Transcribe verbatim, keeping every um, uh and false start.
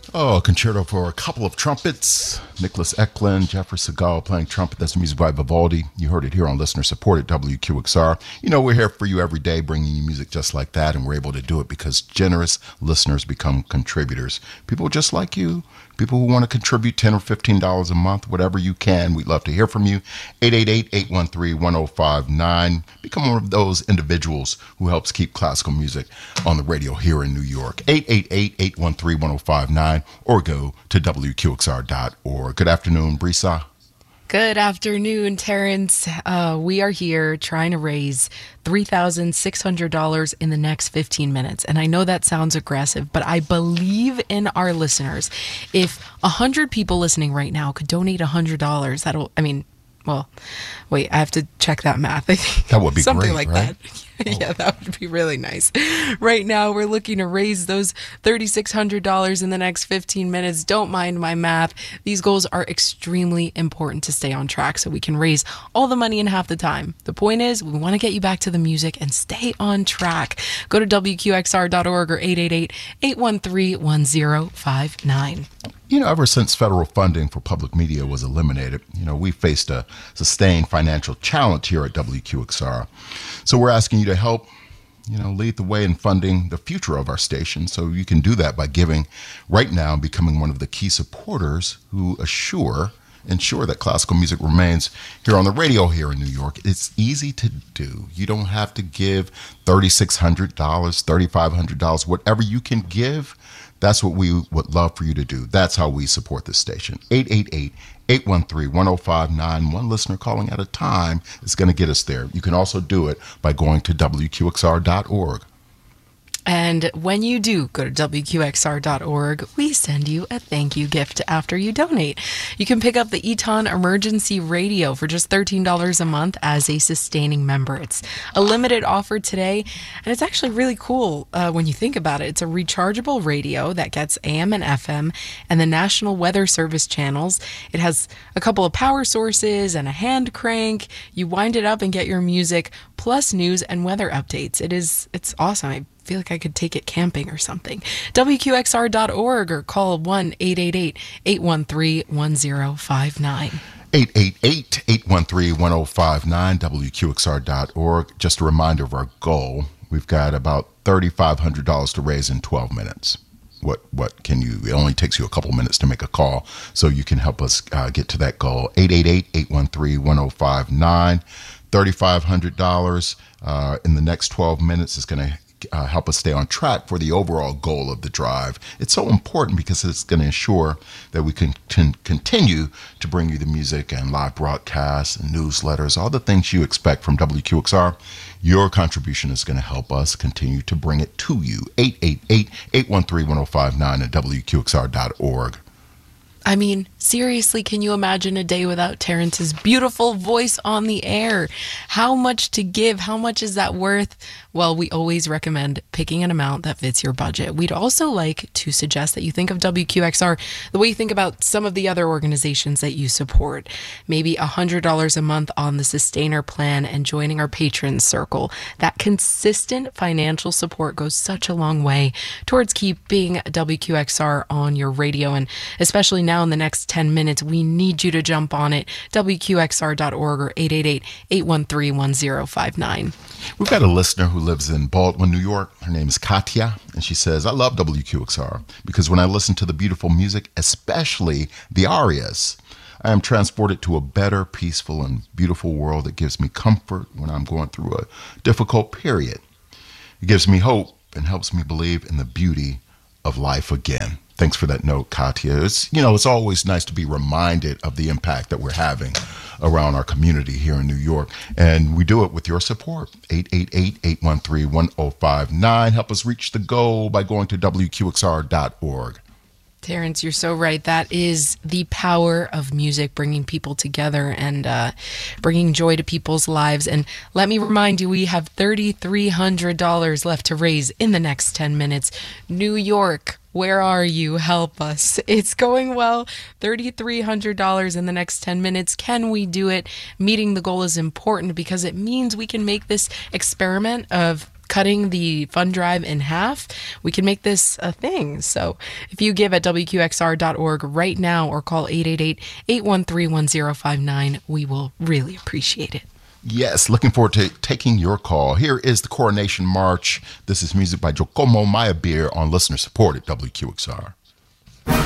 Oh, a concerto for a couple of trumpets. Nicholas Eklund, Jeffrey Segal playing trumpet. That's music by Vivaldi. You heard it here on Listener Support at W Q X R. You know, we're here for you every day, bringing you music just like that, and we're able to do it because generous listeners become contributors. People just like you, people who want to contribute ten or fifteen dollars a month, whatever you can. We'd love to hear from you. eight eight eight, eight one three, one oh five nine. Become one of those individuals who helps keep classical music on the radio here in New York. eight eight eight, eight one three, one oh five nine. Or go to W Q X R dot org. Good afternoon, Brisa. Good afternoon, Terrence. Uh, we are here trying to raise three thousand six hundred dollars in the next fifteen minutes. And I know that sounds aggressive, but I believe in our listeners. If one hundred people listening right now could donate one hundred dollars, that'll, I mean, well, wait, I have to check that math. I think that would be something great, like right? that. Yeah, that would be really nice. Right now, we're looking to raise those three thousand six hundred dollars in the next fifteen minutes. Don't mind my math. These goals are extremely important to stay on track so we can raise all the money in half the time. The point is, we want to get you back to the music and stay on track. Go to W Q X R dot org or eight eight eight, eight one three, one oh five nine. You know, ever since federal funding for public media was eliminated, you know, we faced a sustained financial challenge here at W Q X R. So we're asking you to help, you know, lead the way in funding the future of our station. So you can do that by giving right now and becoming one of the key supporters who assure, ensure that classical music remains here on the radio here in New York. It's easy to do. You don't have to give three thousand six hundred dollars, three thousand five hundred dollars, whatever you can give. That's what we would love for you to do. That's how we support this station. eight eight eight, eight one three, one oh five nine. One listener calling at a time is going to get us there. You can also do it by going to W Q X R dot org. And when you do go to W Q X R dot org, we send you a thank you gift after you donate. You can pick up the Eton Emergency Radio for just thirteen dollars a month as a sustaining member. It's a limited offer today, and it's actually really cool uh, when you think about it. It's a rechargeable radio that gets A M and F M and the National Weather Service channels. It has a couple of power sources and a hand crank. You wind it up and get your music plus news and weather updates. It is, it's awesome. I feel like I could take it camping or something. W Q X R dot org or call one eight eight eight, eight one three, one oh five nine. eight eight eight, eight one three, one oh five nine, W Q X R dot org. Just a reminder of our goal. We've got about three thousand five hundred dollars to raise in twelve minutes. What what can you, it only takes you a couple minutes to make a call, so you can help us uh, get to that goal. eight eight eight, eight one three, one oh five nine. three thousand five hundred dollars uh, in the next twelve minutes is going to Uh, help us stay on track for the overall goal of the drive. It's so important because it's going to ensure that we can con- continue to bring you the music and live broadcasts and newsletters, all the things you expect from W Q X R. Your contribution is going to help us continue to bring it to you. eight eight eight, eight one three, one oh five nine at W Q X R dot org. I mean, seriously, can you imagine a day without Terrence's beautiful voice on the air? How much to give? How much is that worth? Well, we always recommend picking an amount that fits your budget. We'd also like to suggest that you think of W Q X R the way you think about some of the other organizations that you support. Maybe one hundred dollars a month on the Sustainer plan and joining our Patrons Circle. That consistent financial support goes such a long way towards keeping W Q X R on your radio, and especially now in the next ten minutes, we need you to jump on it. W Q X R dot org or eight eight eight, eight one three, one oh five nine. We've got a listener who lives in Baldwin, New York. Her name is Katya, and she says, I love W Q X R because when I listen to the beautiful music, especially the arias, I am transported to a better, peaceful, and beautiful world that gives me comfort when I'm going through a difficult period. It gives me hope and helps me believe in the beauty of life again. Thanks for that note, Katya. It's, you know, it's always nice to be reminded of the impact that we're having around our community here in New York. And we do it with your support. eight eight eight, eight one three, one oh five nine. Help us reach the goal by going to W Q X R dot org. Terrence, you're so right. That is the power of music, bringing people together and uh, bringing joy to people's lives. And let me remind you, we have three thousand three hundred dollars left to raise in the next ten minutes. New York, where are you? Help us. It's going well. three thousand three hundred dollars in the next ten minutes. Can we do it? Meeting the goal is important because it means we can make this experiment of cutting the fund drive in half, we can make this a thing. So if you give at W Q X R dot org right now or call eight eight eight, eight one three, one zero five nine, we will really appreciate it. Yes, looking forward to taking your call. Here is the Coronation March. This is music by Giacomo Meyerbeer on listener support at W Q X R.